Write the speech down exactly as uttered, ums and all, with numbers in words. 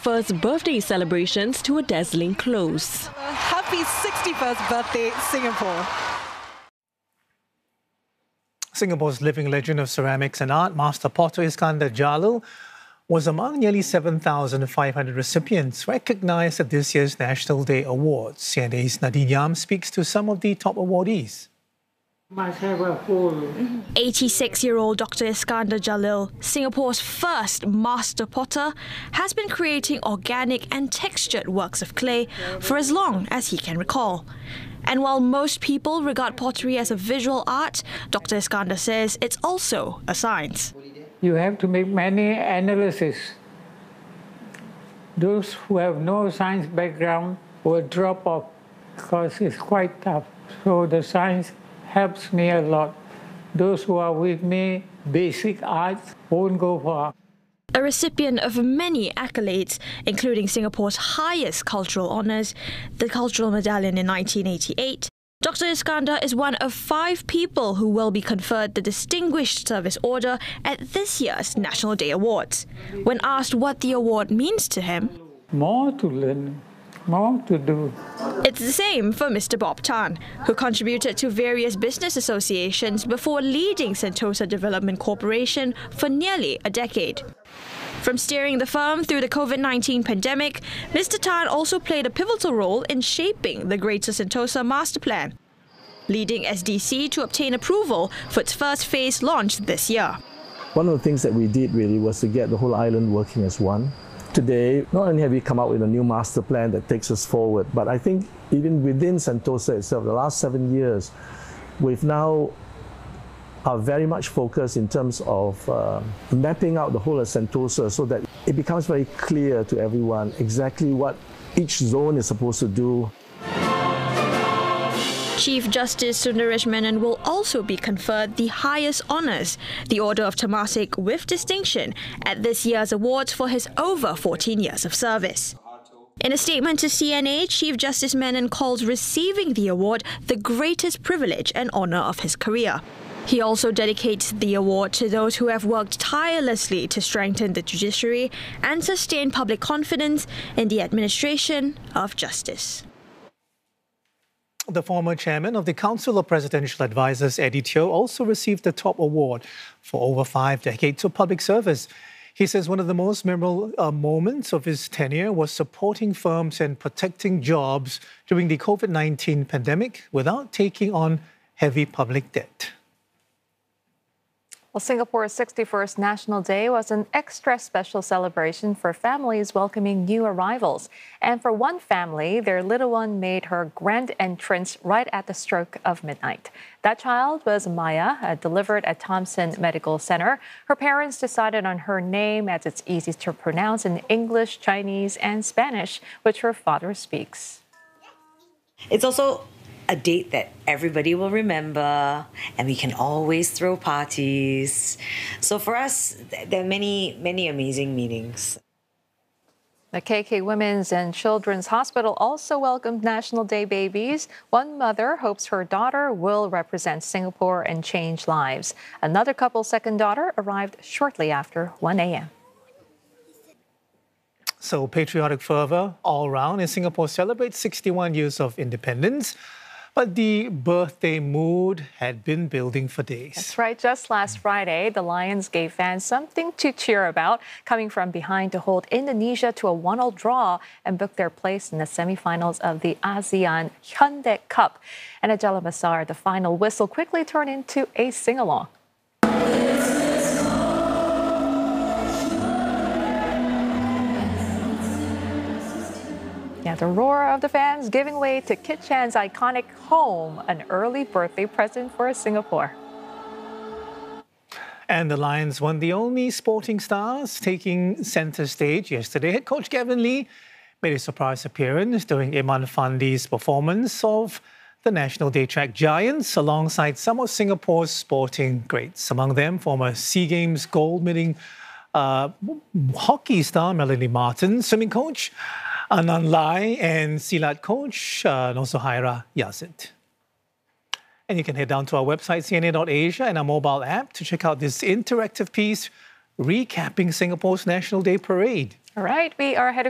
first birthday celebrations to a dazzling close. Happy sixty-first birthday, Singapore. Singapore's living legend of ceramics and art, Master Potter Iskandar Jalil, was among nearly seven thousand five hundred recipients recognised at this year's National Day Awards. C N A's Nadine Yam speaks to some of the top awardees. eighty-six-year-old Doctor Iskandar Jalil, Singapore's first master potter, has been creating organic and textured works of clay for as long as he can recall. And while most people regard pottery as a visual art, Doctor Iskandar says it's also a science. You have to make many analyses. Those who have no science background will drop off because it's quite tough. So the science helps me a lot. Those who are with me, basic arts, won't go far. A recipient of many accolades, including Singapore's highest cultural honours, the Cultural Medallion in nineteen eighty-eight, Doctor Iskandar is one of five people who will be conferred the Distinguished Service Order at this year's National Day Awards. When asked what the award means to him, more to learn, more to do. It's the same for Mister Bob Tan, who contributed to various business associations before leading Sentosa Development Corporation for nearly a decade. From steering the firm through the COVID nineteen pandemic, Mister Tan also played a pivotal role in shaping the Greater Sentosa Master Plan, leading S D C to obtain approval for its first phase launch this year. One of the things that we did really was to get the whole island working as one. Today, not only have we come out with a new master plan that takes us forward, but I think even within Sentosa itself, the last seven years, we've now are very much focused in terms of uh, mapping out the whole of Sentosa so that it becomes very clear to everyone exactly what each zone is supposed to do. Chief Justice Sundaresh Menon will also be conferred the highest honours, the Order of Temasek with distinction, at this year's awards for his over fourteen years of service. In a statement to C N A, Chief Justice Menon calls receiving the award the greatest privilege and honour of his career. He also dedicates the award to those who have worked tirelessly to strengthen the judiciary and sustain public confidence in the administration of justice. The former chairman of the Council of Presidential Advisers, Eddie Teo, also received the top award for over five decades of public service. He says one of the most memorable uh, moments of his tenure was supporting firms and protecting jobs during the COVID nineteen pandemic without taking on heavy public debt. Well, Singapore's sixty-first National Day was an extra special celebration for families welcoming new arrivals. And for one family, their little one made her grand entrance right at the stroke of midnight. That child was Maya, uh, delivered at Thomson Medical Center. Her parents decided on her name as it's easy to pronounce in English, Chinese, and Spanish, which her father speaks. It's also a date that everybody will remember, and we can always throw parties. So for us, there are many, many amazing meanings. The K K Women's and Children's Hospital also welcomed National Day babies. One mother hopes her daughter will represent Singapore and change lives. Another couple's second daughter arrived shortly after one a m So patriotic fervour all round as Singapore celebrates sixty-one years of independence. But the birthday mood had been building for days. That's right. Just last Friday, the Lions gave fans something to cheer about, coming from behind to hold Indonesia to a one all draw and book their place in the semifinals of the ASEAN Hyundai Cup. And at Jalan Besar, the final whistle quickly turned into a sing-along. Yeah, the roar of the fans giving way to Kit Chan's iconic Home, an early birthday present for Singapore. And the Lions won the only sporting stars taking centre stage yesterday. Head coach Gavin Lee made a surprise appearance during Iman Fandi's performance of the National Day Track Giants alongside some of Singapore's sporting greats. Among them, former SEA Games gold-winning uh, hockey star Melanie Martin, swimming coach Anand Lai, and Silat coach uh, and also Haira Yazid. And you can head down to our website, C N A dot Asia, and our mobile app to check out this interactive piece recapping Singapore's National Day Parade. All right, we are headed